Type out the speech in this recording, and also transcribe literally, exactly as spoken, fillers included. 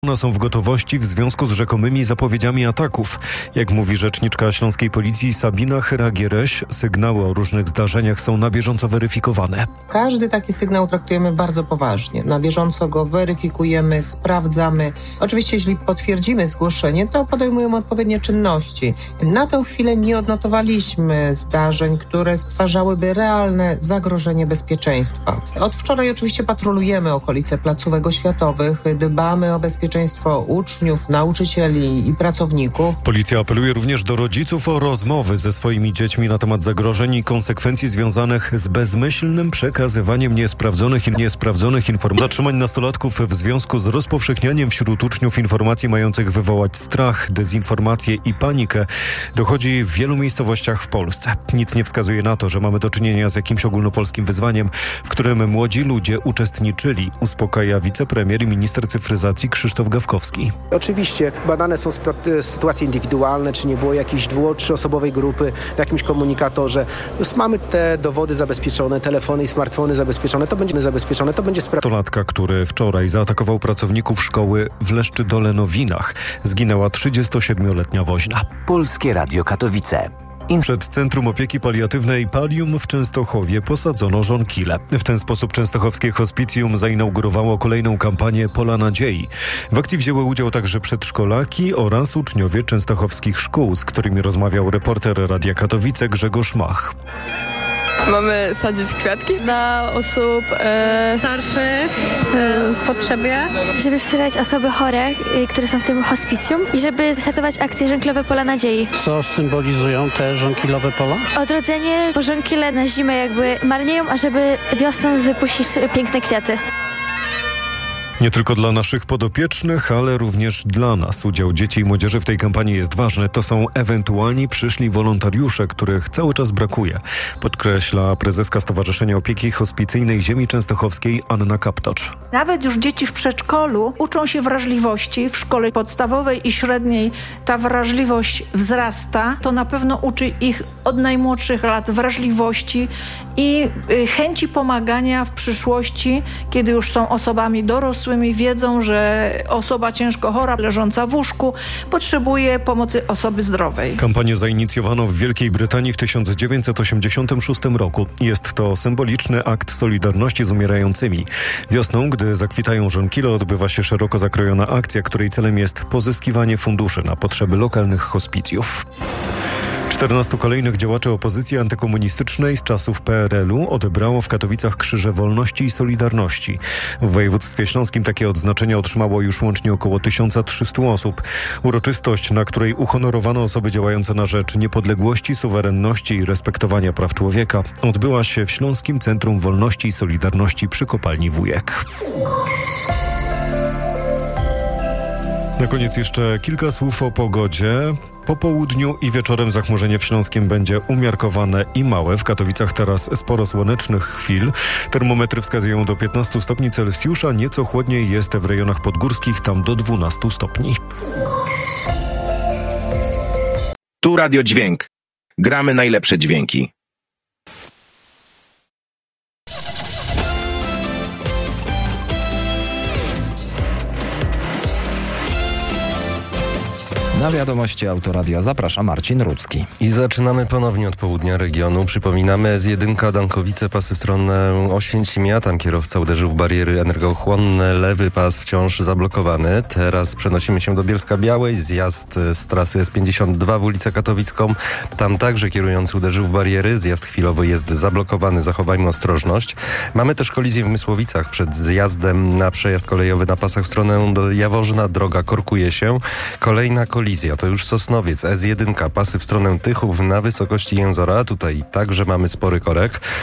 One są w gotowości w związku z rzekomymi zapowiedziami ataków. Jak mówi rzeczniczka śląskiej policji Sabina Chyra-Giereś, sygnały o różnych zdarzeniach są na bieżąco weryfikowane. Każdy taki sygnał traktujemy bardzo poważnie. Na bieżąco go weryfikujemy, sprawdzamy. Oczywiście, jeśli potwierdzimy zgłoszenie, to podejmujemy odpowiednie czynności. Na tę chwilę nie odnotowaliśmy zdarzeń, które stwarzałyby realne zagrożenie bezpieczeństwa. Od wczoraj oczywiście patrolujemy okolice placówek oświatowych, dbamy o bezpieczeństwo uczniów, nauczycieli i pracowników. Policja apeluje również do rodziców o rozmowy ze swoimi dziećmi na temat zagrożeń i konsekwencji związanych z bezmyślnym przekazywaniem niesprawdzonych i niesprawdzonych informacji. Zatrzymań nastolatków w związku z rozpowszechnianiem wśród uczniów informacji mających wywołać strach, dezinformację i panikę dochodzi w wielu miejscowościach w Polsce. Nic nie wskazuje na to, że mamy do czynienia z jakimś ogólnopolskim wyzwaniem, w którym młodzi ludzie uczestniczyli, uspokaja wicepremier i minister cyfryzacji Krzysztof Gawkowski. Oczywiście badane są sytuacje indywidualne, czy nie było jakiejś dwu- trzyosobowej grupy w jakimś komunikatorze. Już mamy te dowody zabezpieczone, telefony i smartfony zabezpieczone, to będzie zabezpieczone, to będzie sprawdzone. Latka, który wczoraj zaatakował pracowników szkoły w Leszczydole-Nowinach. Zginęła trzydziestosiedmioletnia woźna. Polskie Radio Katowice. Przed Centrum Opieki Paliatywnej Palium w Częstochowie posadzono żonkile. W ten sposób częstochowskie hospicjum zainaugurowało kolejną kampanię Pola Nadziei. W akcji wzięły udział także przedszkolaki oraz uczniowie częstochowskich szkół, z którymi rozmawiał reporter Radia Katowice Grzegorz Mach. Mamy sadzić kwiatki dla osób e, starszych e, w potrzebie. Żeby wspierać osoby chore, y, które są w tym hospicjum i żeby startować akcję Żonkilowe Pola Nadziei. Co symbolizują te żonkilowe pola? Odrodzenie, bo żonkile na zimę jakby marnieją, a żeby wiosną wypuścić piękne kwiaty. Nie tylko dla naszych podopiecznych, ale również dla nas. Udział dzieci i młodzieży w tej kampanii jest ważny. To są ewentualni przyszli wolontariusze, których cały czas brakuje, podkreśla prezeska Stowarzyszenia Opieki Hospicyjnej Ziemi Częstochowskiej Anna Kaptocz. Nawet już dzieci w przedszkolu uczą się wrażliwości. W szkole podstawowej i średniej ta wrażliwość wzrasta. To na pewno uczy ich od najmłodszych lat wrażliwości i chęci pomagania w przyszłości, kiedy już są osobami dorosłymi, wiedzą, że osoba ciężko chora, leżąca w łóżku, potrzebuje pomocy osoby zdrowej. Kampanię zainicjowano w Wielkiej Brytanii w tysiąc dziewięćset osiemdziesiątym szóstym roku. Jest to symboliczny akt solidarności z umierającymi. Wiosną, gdy zakwitają żonkile, odbywa się szeroko zakrojona akcja, której celem jest pozyskiwanie funduszy na potrzeby lokalnych hospicjów. czternastu kolejnych działaczy opozycji antykomunistycznej z czasów P R L u odebrało w Katowicach Krzyże Wolności i Solidarności. W województwie śląskim takie odznaczenia otrzymało już łącznie około tysiąc trzysta osób. Uroczystość, na której uhonorowano osoby działające na rzecz niepodległości, suwerenności i respektowania praw człowieka, odbyła się w Śląskim Centrum Wolności i Solidarności przy Kopalni Wujek. Na koniec jeszcze kilka słów o pogodzie. Po południu i wieczorem zachmurzenie w Śląskiem będzie umiarkowane i małe. W Katowicach teraz sporo słonecznych chwil. Termometry wskazują do piętnastu stopni Celsjusza. Nieco chłodniej jest w rejonach podgórskich, tam do dwunastu stopni. Tu Radio Dźwięk. Gramy najlepsze dźwięki. Na wiadomości Autoradia zaprasza Marcin Rudzki. I zaczynamy ponownie od południa regionu. Przypominamy S jeden Dankowice, pasy w stronę Oświęcimia. Tam kierowca uderzył w bariery energochłonne. Lewy pas wciąż zablokowany. Teraz przenosimy się do Bielska Białej. Zjazd z trasy S pięćdziesiąt dwa w ulicę Katowicką. Tam także kierujący uderzył w bariery. Zjazd chwilowo jest zablokowany. Zachowajmy ostrożność. Mamy też kolizję w Mysłowicach przed zjazdem na przejazd kolejowy na pasach w stronę do Jaworzna. Droga korkuje się. Kolejna kolizja to już Sosnowiec, S jeden, pasy w stronę Tychów na wysokości Jęzora. Tutaj także mamy spory korek.